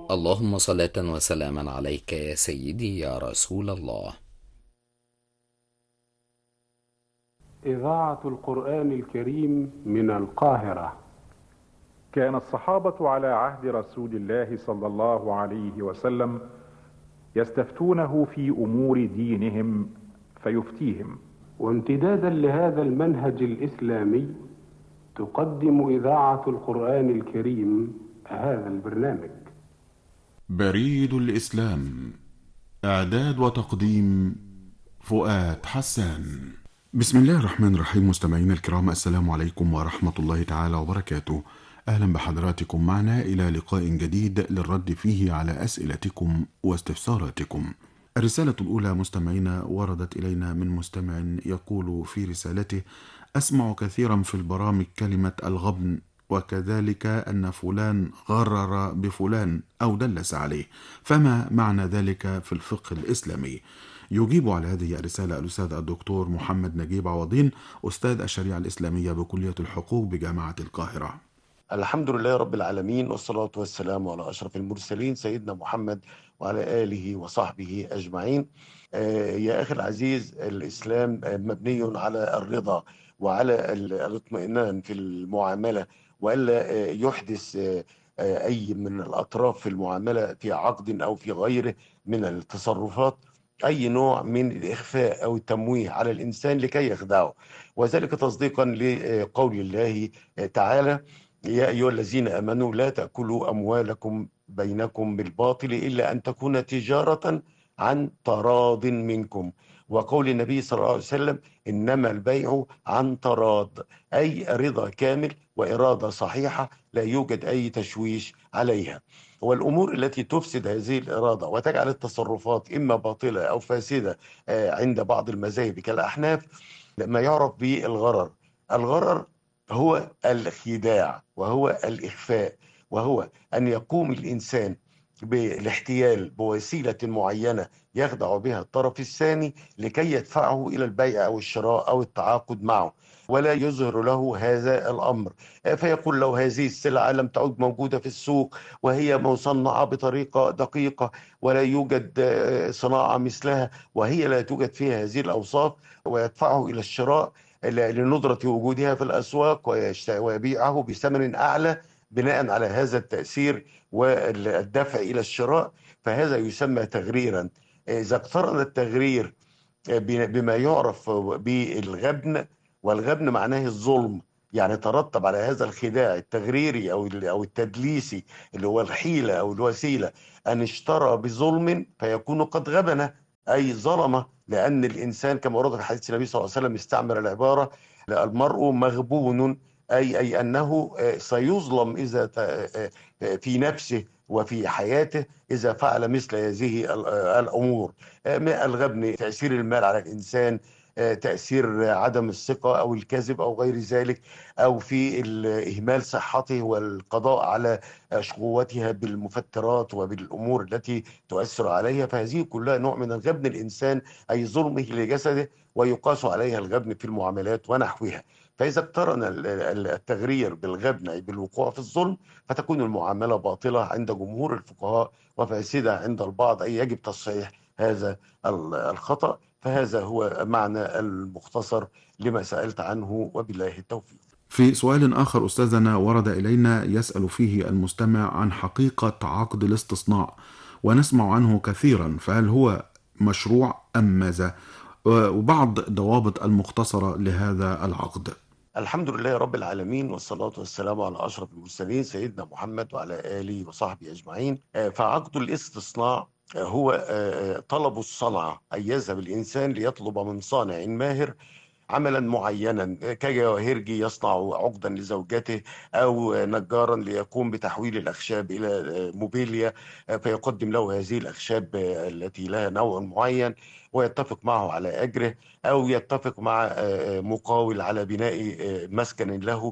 اللهم صلاة وسلاما عليك يا سيدي يا رسول الله. إذاعة القرآن الكريم من القاهرة. كان الصحابة على عهد رسول الله صلى الله عليه وسلم يستفتونه في أمور دينهم فيفتيهم. وامتدادا لهذا المنهج الإسلامي تقدم إذاعة القرآن الكريم هذا البرنامج. بريد الإسلام، إعداد وتقديم فؤاد حسان. بسم الله الرحمن الرحيم. مستمعينا الكرام، السلام عليكم ورحمة الله تعالى وبركاته. أهلا بحضراتكم معنا إلى لقاء جديد للرد فيه على أسئلتكم واستفساراتكم. الرسالة الأولى مستمعينا وردت إلينا من مستمع يقول في رسالته: أسمع كثيرا في البرامج كلمة الغبن، وكذلك أن فلان غرر بفلان أو دلس عليه، فما معنى ذلك في الفقه الإسلامي؟ يجيب على هذه الرسالة الأستاذ الدكتور محمد نجيب عوضين، أستاذ الشريعة الإسلامية بكلية الحقوق بجامعة القاهرة. الحمد لله رب العالمين، والصلاة والسلام على أشرف المرسلين سيدنا محمد وعلى آله وصحبه أجمعين. يا أخي العزيز، الإسلام مبني على الرضا وعلى الاطمئنان في المعاملة، وألا يحدث أي من الأطراف في المعاملة في عقد أو في غيره من التصرفات أي نوع من الإخفاء أو التمويه على الإنسان لكي يخدعه، وذلك تصديقا لقول الله تعالى: يا أيها الذين آمنوا لا تأكلوا أموالكم بينكم بالباطل إلا أن تكون تجارة عن تراض منكم. وقول النبي صلى الله عليه وسلم: إنما البيع عن تراض، أي رضا كامل وإرادة صحيحة لا يوجد أي تشويش عليها. والأمور التي تفسد هذه الإرادة وتجعل التصرفات إما باطلة أو فاسدة عند بعض المذاهب كالأحناف ما يعرف بالغرر. الغرر هو الخداع وهو الإخفاء، وهو أن يقوم الإنسان بالاحتيال بوسيلة معينة يخدع بها الطرف الثاني لكي يدفعه إلى البيع أو الشراء أو التعاقد معه، ولا يظهر له هذا الأمر. فيقول له: هذه السلعة لم تعد موجودة في السوق، وهي مصنعة بطريقة دقيقة، ولا يوجد صناعة مثلها، وهي لا توجد فيها هذه الأوصاف، ويدفعه إلى الشراء لندرة وجودها في الأسواق ويبيعه بثمن أعلى بناء على هذا التأثير والدفع إلى الشراء. فهذا يسمى تغريرا. إذا اقترن التغرير بما يعرف بالغبن، والغبن معناه الظلم، يعني ترتب على هذا الخداع التغريري أو التدليسي اللي هو الحيلة أو الوسيلة أن اشترى بظلم فيكون قد غبن، أي ظلم. لأن الإنسان كما ورد في حديث النبي صلى الله عليه وسلم استعمل العبارة: المرء مغبون، أي أنه سيظلم إذا في نفسه وفي حياته إذا فعل مثل هذه الأمور. الغبن تأثير المال على الإنسان، تأثير عدم الثقة أو الكذب أو غير ذلك، أو في إهمال صحته والقضاء على قوتها بالمفترات وبالأمور التي تؤثر عليها. فهذه كلها نوع من الغبن الإنسان، أي ظلمه لجسده، ويقاس عليها الغبن في المعاملات ونحوها. فإذا اقترن التغرير بالغبن أي بالوقوع في الظلم فتكون المعاملة باطلة عند جمهور الفقهاء وفاسدة عند البعض، أي يجب تصحيح هذا الخطأ. فهذا هو معنى المختصر لما سألت عنه، وبالله التوفيق. في سؤال آخر أستاذنا ورد إلينا يسأل فيه المستمع عن حقيقة عقد الاستصناع، ونسمع عنه كثيرا، فهل هو مشروع أم ماذا؟ وبعض ضوابط المختصرة لهذا العقد. الحمد لله رب العالمين، والصلاة والسلام على أشرف المرسلين سيدنا محمد وعلى آله وصحبه أجمعين. فعقد الاستصناع هو طلب الصنعة، أي يذهب الإنسان ليطلب من صانع ماهر عملا معينا، كجواهرجي يصنع عقدا لزوجته، أو نجارا ليقوم بتحويل الأخشاب إلى موبيليا فيقدم له هذه الأخشاب التي لها نوع معين ويتفق معه على أجره، أو يتفق مع مقاول على بناء مسكن له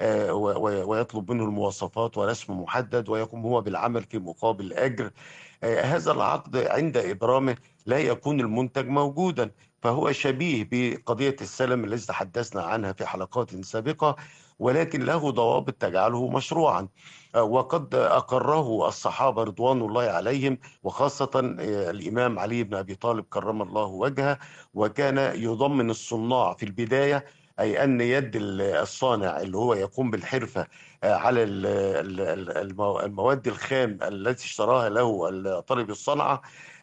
ويطلب منه المواصفات ورسم محدد ويقوم هو بالعمل في مقابل أجر. هذا العقد عند إبرامه لا يكون المنتج موجودا، فهو شبيه بقضية السلم التي تحدثنا عنها في حلقات سابقة، ولكن له ضوابط تجعله مشروعا. وقد أقره الصحابة رضوان الله عليهم، وخاصة الإمام علي بن أبي طالب كرم الله وجهه، وكان يضمن الصناع في البداية، أي أن يد الصانع اللي هو يقوم بالحرفة على المواد الخام التي اشتراها له طالب الصنعة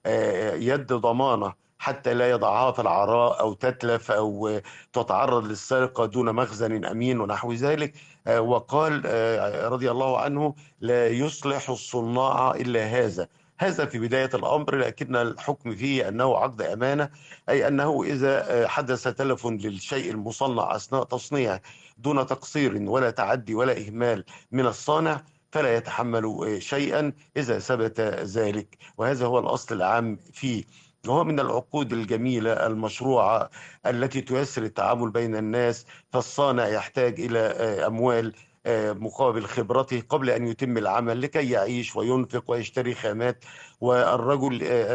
يد ضمانة حتى لا يضعها في العراء أو تتلف أو تتعرض للسرقة دون مخزن أمين ونحو ذلك. وقال رضي الله عنه: لا يصلح الصناع إلا هذا في بداية الأمر، لكن الحكم فيه أنه عقد أمانة، أي أنه إذا حدث تلف للشيء المصنع أثناء تصنيعه دون تقصير ولا تعدي ولا إهمال من الصانع فلا يتحمل شيئا إذا ثبت ذلك. وهذا هو الأصل العام فيه، وهو من العقود الجميلة المشروعة التي تيسر التعامل بين الناس. فالصانع يحتاج إلى أموال مقابل خبرته قبل أن يتم العمل لكي يعيش وينفق ويشتري خامات، والرجل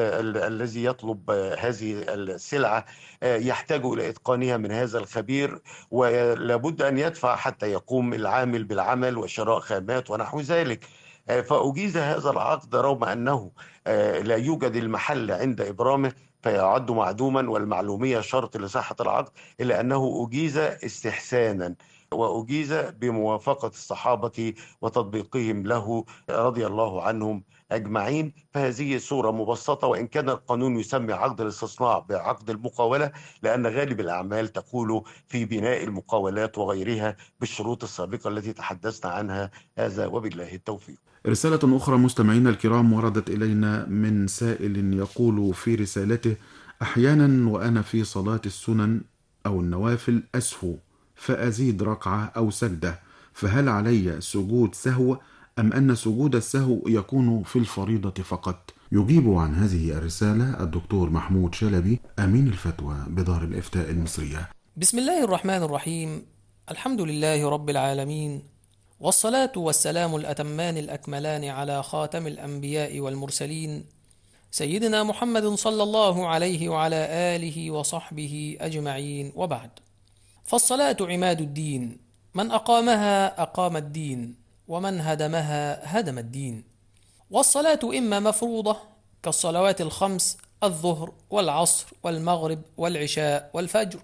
الذي يطلب هذه السلعة يحتاج إلى إتقانها من هذا الخبير، ولابد أن يدفع حتى يقوم العامل بالعمل وشراء خامات ونحو ذلك. فأجيز هذا العقد رغم أنه لا يوجد المحل عند إبرامه فيعد معدوما والمعلومية شرط لصحة العقد، إلا أنه أجيز استحسانا وأجيز بموافقة الصحابة وتطبيقهم له رضي الله عنهم أجمعين. فهذه صورة مبسطة، وإن كان القانون يسمي عقد الاستصناع بعقد المقاولة، لأن غالب الأعمال تقول في بناء المقاولات وغيرها بالشروط السابقة التي تحدثنا عنها. هذا وبالله التوفيق. رسالة أخرى مستمعينا الكرام وردت إلينا من سائل يقول في رسالته: أحيانا وأنا في صلاة السنن أو النوافل أسهو فأزيد ركعة أو سجدة، فهل علي سجود سهو أم أن سجود السهو يكون في الفريضة فقط؟ يجيب عن هذه الرسالة الدكتور محمود شلبي، أمين الفتوى بدار الإفتاء المصرية. بسم الله الرحمن الرحيم. الحمد لله رب العالمين، والصلاة والسلام الأتمان الأكملان على خاتم الأنبياء والمرسلين سيدنا محمد صلى الله عليه وعلى آله وصحبه أجمعين، وبعد. فالصلاة عماد الدين، من أقامها أقام الدين، ومن هدمها هدم الدين. والصلاة إما مفروضة كالصلوات الخمس: الظهر والعصر والمغرب والعشاء والفجر،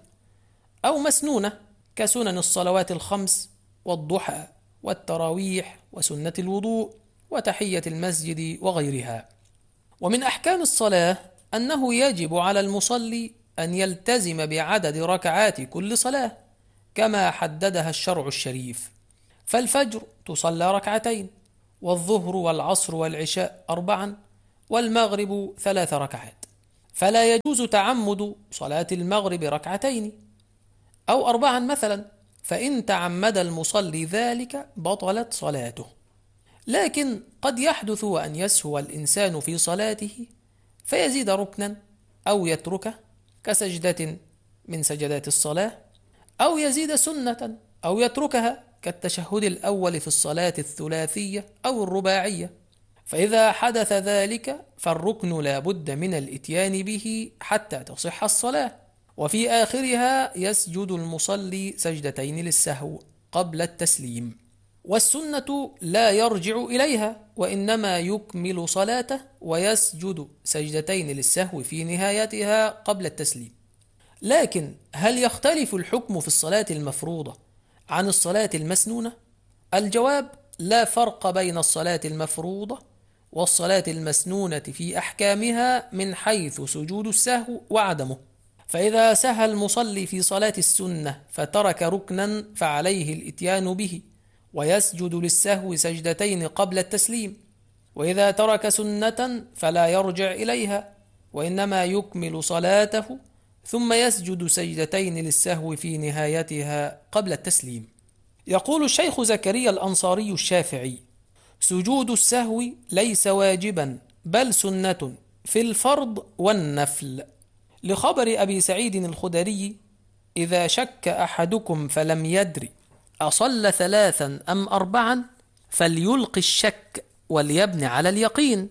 أو مسنونة كسنن الصلوات الخمس والضحى والتراويح وسنة الوضوء وتحية المسجد وغيرها. ومن أحكام الصلاة أنه يجب على المصلي أن يلتزم بعدد ركعات كل صلاة كما حددها الشرع الشريف. فالفجر تصلى ركعتين، والظهر والعصر والعشاء 4، والمغرب 3 ركعات. فلا يجوز تعمد صلاة المغرب ركعتين أو 4 مثلا، فإن تعمد المصلي ذلك بطلت صلاته. لكن قد يحدث أن يسهو الإنسان في صلاته فيزيد ركنا أو يتركه كسجدة من سجدات الصلاة، أو يزيد سنة أو يتركها كالتشهد الأول في الصلاة الثلاثية أو الرباعية. فإذا حدث ذلك فالركن لا بد من الإتيان به حتى تصح الصلاة. وفي آخرها يسجد المصلي سجدتين للسهو قبل التسليم. والسنة لا يرجع إليها، وإنما يكمل صلاته ويسجد سجدتين للسهو في نهايتها قبل التسليم. لكن هل يختلف الحكم في الصلاة المفروضة عن الصلاة المسنونة؟ الجواب: لا فرق بين الصلاة المفروضة والصلاة المسنونة في أحكامها من حيث سجود السهو وعدمه. فإذا سهى المصلي في صلاة السنة فترك ركنا فعليه الإتيان به ويسجد للسهو سجدتين قبل التسليم، وإذا ترك سنة فلا يرجع إليها وإنما يكمل صلاته ثم يسجد سجدتين للسهو في نهايتها قبل التسليم. يقول الشيخ زكريا الأنصاري الشافعي: سجود السهو ليس واجبا بل سنة في الفرض والنفل، لخبر أبي سعيد الخدري: إذا شك أحدكم فلم يدري أصلى 3 أم 4 فليلقي الشك وليبني على اليقين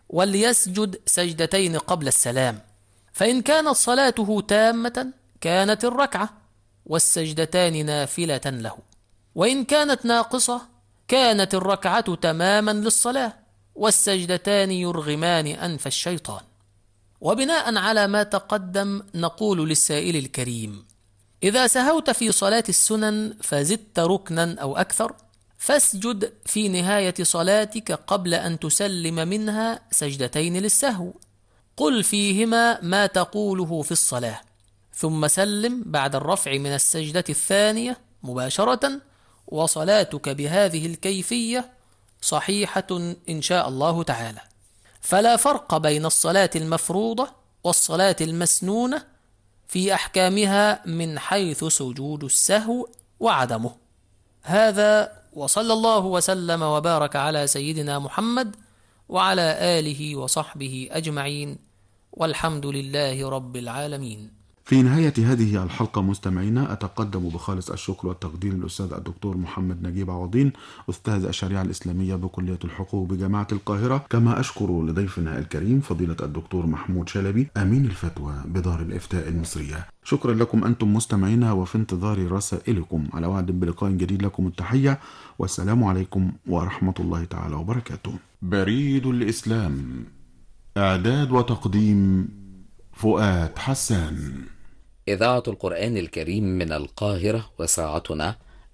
وليسجد سجدتين قبل السلام. فإن كانت صلاته تامة كانت الركعة والسجدتان نافلة له، وإن كانت ناقصة كانت الركعة تماما للصلاة، والسجدتان يرغمان أنف الشيطان. وبناء على ما تقدم نقول للسائل الكريم: إذا سهوت في صلاة السنن فزدت ركنا أو أكثر، فاسجد في نهاية صلاتك قبل أن تسلم منها سجدتين للسهو، قل فيهما ما تقوله في الصلاة، ثم سلم بعد الرفع من السجدة الثانية مباشرة، وصلاتك بهذه الكيفية صحيحة إن شاء الله تعالى. فلا فرق بين الصلاة المفروضة والصلاة المسنونة في أحكامها من حيث سجود السهو وعدمه. هذا، وصلى الله وسلم وبارك على سيدنا محمد وعلى آله وصحبه أجمعين، والحمد لله رب العالمين. في نهاية هذه الحلقة مستمعينا أتقدم بخالص الشكر والتقدير للأستاذ الدكتور محمد نجيب عوضين، أستاذ الشريعة الإسلامية بكلية الحقوق بجامعة القاهرة، كما أشكر لضيفنا الكريم فضيلة الدكتور محمود شلبي أمين الفتوى بدار الإفتاء المصرية. شكرا لكم أنتم مستمعينا، وفي انتظار رسائلكم. على وعد بلقاء جديد، لكم التحية والسلام عليكم ورحمة الله تعالى وبركاته. بريد الإسلام، إعداد وتقديم فؤاد حسان. إذاعة القرآن الكريم من القاهرة، وساعتنا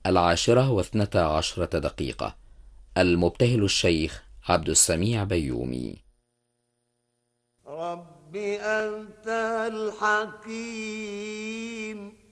10:12 المبتهل الشيخ عبد السميع بيومي. رب أنت الحكيم